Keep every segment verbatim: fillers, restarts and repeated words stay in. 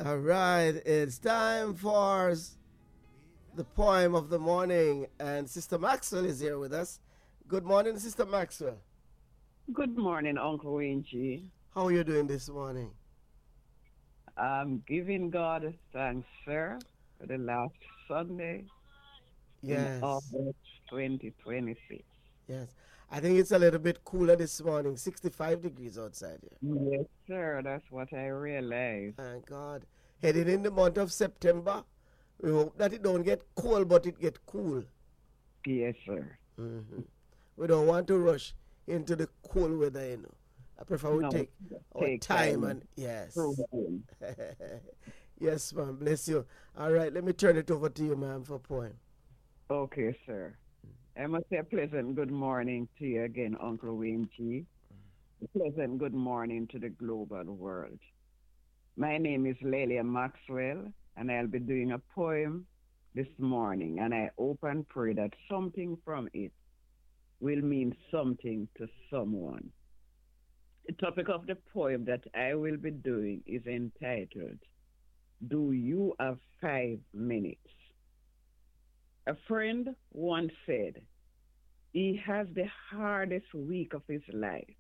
All right, it's time for s- the poem of the morning, and Sister Maxwell is here with us. Good morning, Sister Maxwell. Good morning, Uncle Wingy. How are you doing this morning? I'm giving God thanks, sir, for the last Sunday in Yes, August twenty twenty-six. yes. I think it's a little bit cooler this morning, sixty-five degrees outside here. Yes, sir, that's what I realized. Thank God. Heading in the month of September, we hope that it don't get cold, but it get cool. Yes, sir. hmm We don't want to rush into the cool weather, you know. I prefer we No, take our take time time. and yes. Through. Yes, ma'am. Bless you. All right, let me turn it over to you, ma'am, for poem. Okay, sir. I must say a pleasant good morning to you again, Uncle Wingy. A pleasant good morning to the global world. My name is Lelia Maxwell, and I'll be doing a poem this morning, and I hope and pray that something from it will mean something to someone. The topic of the poem that I will be doing is entitled, Do You Have Five Minutes? A friend once said, he has the hardest week of his life.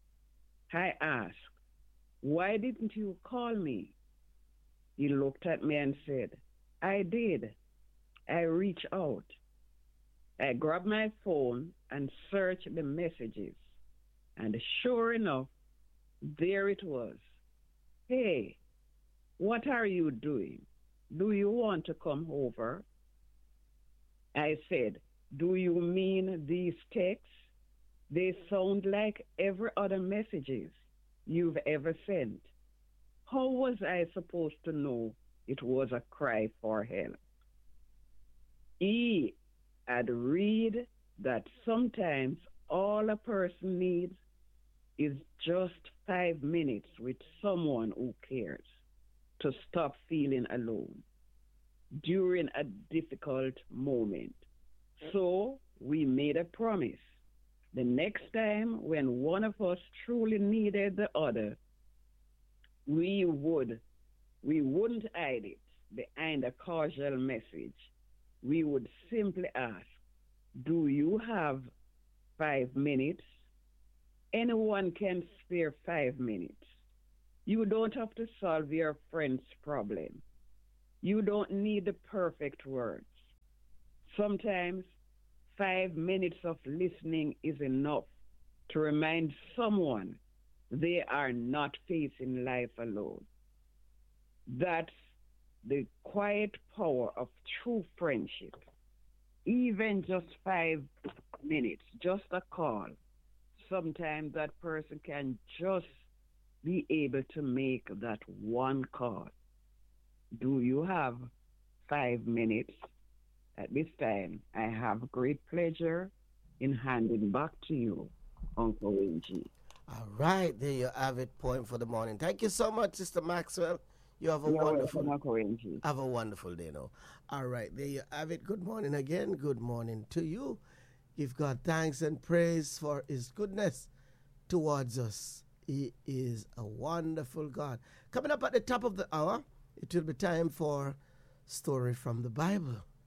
I asked, why didn't you call me? He looked at me and said, I did. I reached out. I grabbed my phone and searched the messages. And sure enough, there it was. Hey, what are you doing? Do you want to come over? I said, do you mean these texts? They sound like every other messages you've ever sent. How was I supposed to know it was a cry for help? He had read that sometimes all a person needs is just five minutes with someone who cares to stop feeling alone during a difficult moment. So we made a promise. The next time when one of us truly needed the other, we would we wouldn't hide it behind a casual message. We would simply ask, do you have five minutes? Anyone can spare five minutes. You don't have to solve your friend's problem. You don't need the perfect words. Sometimes five minutes of listening is enough to remind someone they are not facing life alone. That's the quiet power of true friendship. Even just five minutes, just a call. Sometimes that person can just be able to make that one call. Do you have five minutes? At this time, I have great pleasure in handing back to you, Uncle Wingy. All right, there you have it. Poem for the morning. Thank you so much, Sister Maxwell. You have a You're wonderful welcome, Uncle Wingy. have a wonderful day now. All right, there you have it. Good morning again. Good morning to you. Give God thanks and praise for his goodness towards us. He is a wonderful God. Coming up at the top of the hour, it will be time for Story from the Bible.